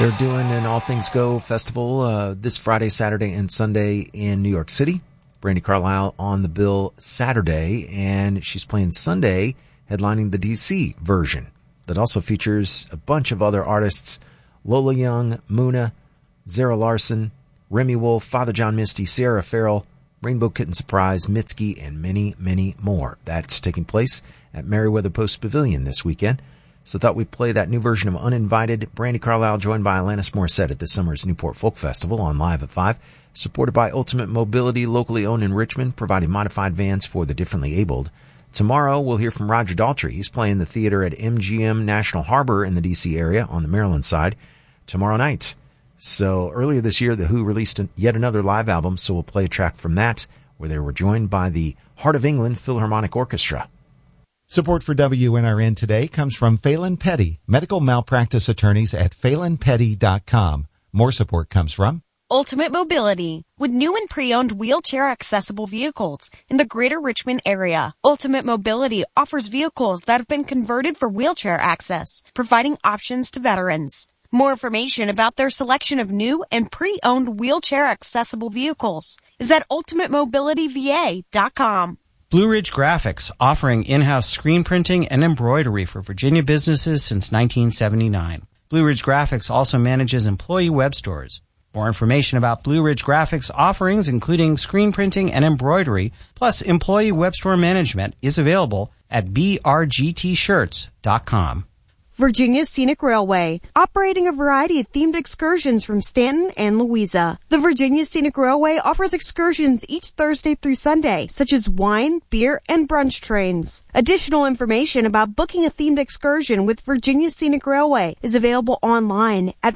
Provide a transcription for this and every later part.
They're doing an All Things Go festival this Friday, Saturday, and Sunday in New York City. Brandi Carlile on the bill Saturday, and she's playing Sunday, headlining the DC version. That also features a bunch of other artists: Lola Young, Muna, Zara Larson, Remy Wolf, Father John Misty, Sierra Farrell, Rainbow Kitten Surprise, Mitski, and many, many more. That's taking place at Merriweather Post Pavilion this weekend. So thought we'd play that new version of Uninvited. Brandi Carlile joined by Alanis Morissette at this summer's Newport Folk Festival on Live at 5. Supported by Ultimate Mobility, locally owned in Richmond, providing modified vans for the differently abled. Tomorrow we'll hear from Roger Daltrey. He's playing the theater at MGM National Harbor in the D.C. area on the Maryland side tomorrow night. So earlier this year, The Who released yet another live album, so we'll play a track from that, where they were joined by the Heart of England Philharmonic Orchestra. Support for WNRN today comes from Phelan Petty, medical malpractice attorneys at PhelanPetty.com. More support comes from Ultimate Mobility, with new and pre-owned wheelchair-accessible vehicles in the greater Richmond area. Ultimate Mobility offers vehicles that have been converted for wheelchair access, providing options to veterans. More information about their selection of new and pre-owned wheelchair-accessible vehicles is at ultimatemobilityva.com. Blue Ridge Graphics, offering in-house screen printing and embroidery for Virginia businesses since 1979. Blue Ridge Graphics also manages employee web stores. More information about Blue Ridge Graphics offerings, including screen printing and embroidery, plus employee web store management, is available at brgtshirts.com. Virginia Scenic Railway, operating a variety of themed excursions from Stanton and Louisa. The Virginia Scenic Railway offers excursions each Thursday through Sunday, such as wine, beer, and brunch trains. Additional information about booking a themed excursion with Virginia Scenic Railway is available online at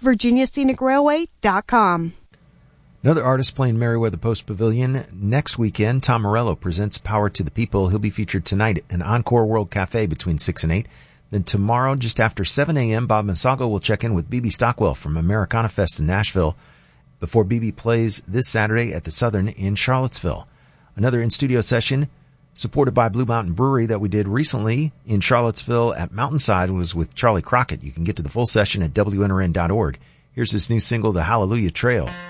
virginiascenicrailway.com. Another artist playing Merriweather Post Pavilion next weekend, Tom Morello presents Power to the People. He'll be featured tonight at an Encore World Cafe between 6 and 8. Then tomorrow, just after 7 a.m., Bob Masago will check in with BB Stockwell from Americana Fest in Nashville before BB plays this Saturday at the Southern in Charlottesville. Another in-studio session supported by Blue Mountain Brewery that we did recently in Charlottesville at Mountainside was with Charlie Crockett. You can get to the full session at WNRN.org. Here's this new single, The Hallelujah Trail.